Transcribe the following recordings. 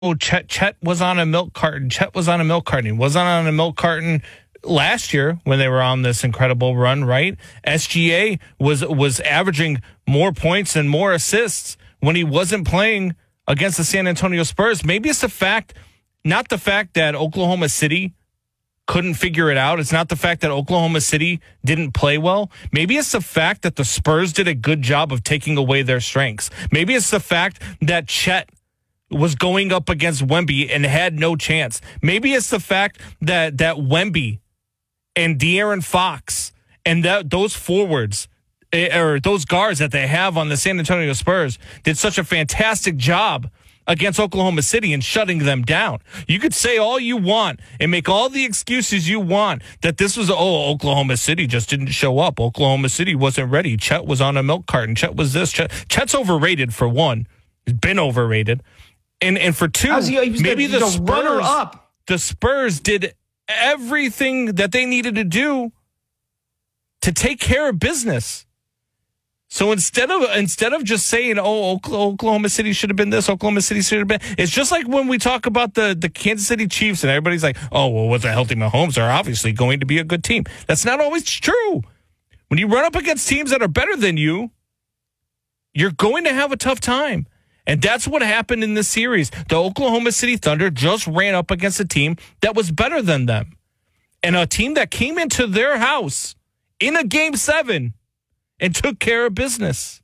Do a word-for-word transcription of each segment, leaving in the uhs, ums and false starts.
oh, Chet, Chet was on a milk carton. Chet was on a milk carton. He wasn't on a milk carton last year when they were on this incredible run, right? S G A was was averaging more points and more assists when he wasn't playing against the San Antonio Spurs. Maybe it's the fact, not the fact that Oklahoma City couldn't figure it out. It's not the fact that Oklahoma City didn't play well. Maybe it's the fact that the Spurs did a good job of taking away their strengths. Maybe it's the fact that Chet was going up against Wemby and had no chance. Maybe it's the fact that that Wemby and De'Aaron Fox and that those forwards or those guards that they have on the San Antonio Spurs did such a fantastic job against Oklahoma City and shutting them down. You could say all you want and make all the excuses you want that this was, oh, Oklahoma City just didn't show up. Oklahoma City wasn't ready. Chet was on a milk carton. Chet was this. Chet, Chet's overrated for one. He's been overrated. And and for two, he, he maybe the, the Spurs, runner up. the Spurs did everything that they needed to do to take care of business. So instead of instead of just saying, oh, Oklahoma City should have been this, Oklahoma City should have been, it's just like when we talk about the, the Kansas City Chiefs and everybody's like, oh, well, with a healthy Mahomes, they're obviously going to be a good team. That's not always true. When you run up against teams that are better than you, you're going to have a tough time. And that's what happened in this series. The Oklahoma City Thunder just ran up against a team that was better than them. And a team that came into their house in a game seven and took care of business.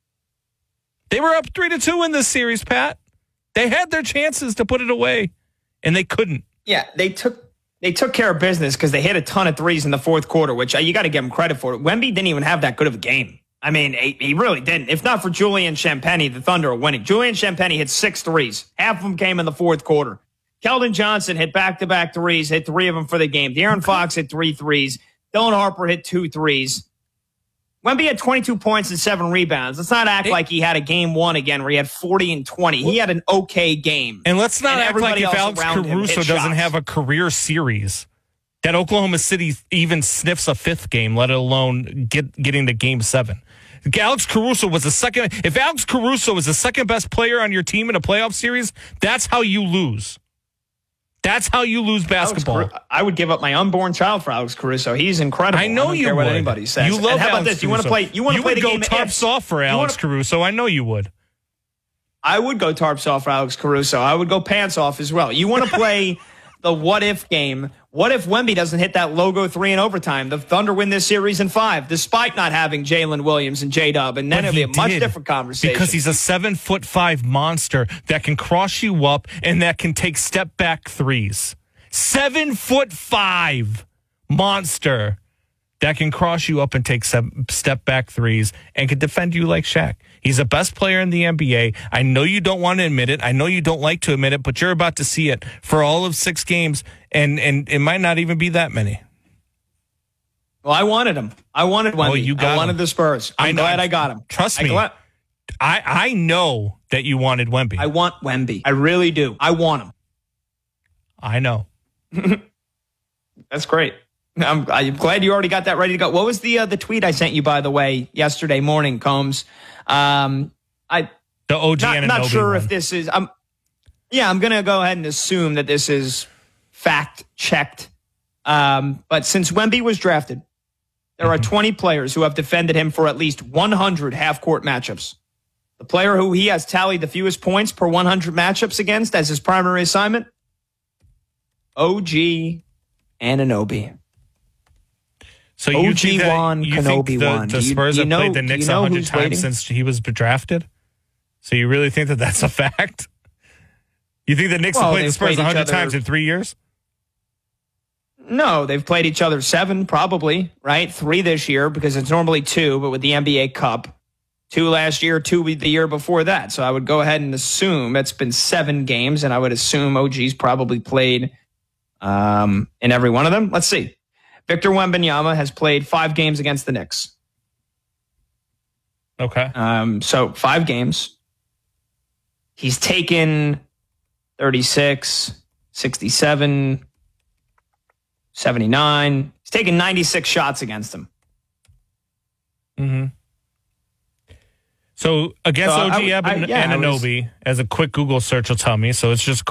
They were up three to two in this series, Pat. They had their chances to put it away, and they couldn't. Yeah, they took they took care of business because they hit a ton of threes in the fourth quarter, which uh, you got to give them credit for. Wemby didn't even have that good of a game. I mean, he, he really didn't. If not for Julian Champagnie, the Thunder are winning. Julian Champagnie hit six threes. Half of them came in the fourth quarter. Keldon Johnson hit back-to-back threes, hit three of them for the game. De'Aaron Fox hit three threes. Dylan Harper hit two threes. Wemby had twenty-two points and seven rebounds. Let's not act it, like he had a game one again where he had forty and twenty. He had an okay game. And let's not and act like if Alex Caruso doesn't shots. have a career series, that Oklahoma City even sniffs a fifth game, let alone get getting to game seven. Alex Caruso was the second. If Alex Caruso is the second best player on your team in a playoff series, that's how you lose. That's how you lose basketball. Alex, I would give up my unborn child for Alex Caruso. He's incredible. I know I don't you care would. What anybody says. You love and how Alex about this? Caruso. You want to play? You want to play would the game? go tarps if, off for Alex wanna, Caruso. I know you would. I would go tarps off for Alex Caruso. I would go pants off as well. You want to play the what if game? What if Wemby doesn't hit that logo three in overtime? The Thunder win this series in five, despite not having Jalen Williams and J-Dub, and then it'll be a much different conversation. Because he's a seven foot five monster that can cross you up and that can take step back threes. Seven foot five monster that can cross you up and take step back threes and can defend you like Shaq. He's the best player in the N B A. I know you don't want to admit it. I know you don't like to admit it, but you're about to see it for all of six games, and, and it might not even be that many. Well, I wanted him. I wanted Wemby. Oh, you got I wanted him. the Spurs. I'm I know, glad I got him. Trust I me. Glad- I, I know that you wanted Wemby. I want Wemby. I really do. I want him. I know. That's great. I'm, I'm glad you already got that ready to go. What was the uh, the tweet I sent you, by the way, yesterday morning, Combs? Um, I the O G not, not sure one. if this is. I'm yeah, I'm gonna go ahead and assume that this is fact checked. Um, but since Wemby was drafted, there mm-hmm. are twenty players who have defended him for at least one hundred half court matchups. The player who he has tallied the fewest points per one hundred matchups against as his primary assignment, O G Anunoby. So you O G think that, won, you Kenobi think the, won. the you, Spurs have know, played the Knicks a hundred times waiting? since he was drafted? So you really think that that's a fact? You think the Knicks well, have played the Spurs a hundred times in three years? No, they've played each other seven, probably, right? Three this year because it's normally two, but with the N B A Cup, two last year, two the year before that. So I would go ahead and assume it's been seven games, and I would assume O G's probably played um, in every one of them. Let's see. Victor Wembanyama has played five games against the Knicks. Okay. Um, so five games. He's taken thirty-six, sixty-seven, seventy-nine. He's taken ninety-six shots against him. Mm-hmm. So against So I O G would- I- Anunoby, yeah, I was- as a quick Google search will tell me. So it's just